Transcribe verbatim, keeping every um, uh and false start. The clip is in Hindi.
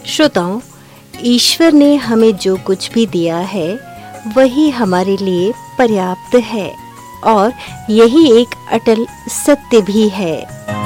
श्रोताओं, ईश्वर ने हमें जो कुछ भी दिया है वही हमारे लिए पर्याप्त है और यही एक अटल सत्य भी है।